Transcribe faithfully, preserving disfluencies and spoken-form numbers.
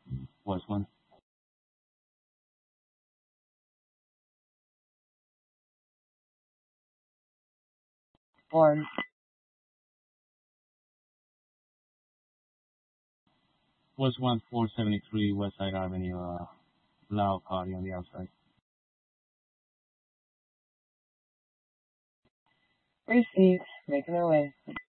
Was one. One. Was one four seventy three West Side Avenue, uh, loud party on the outside. Received. Making our way.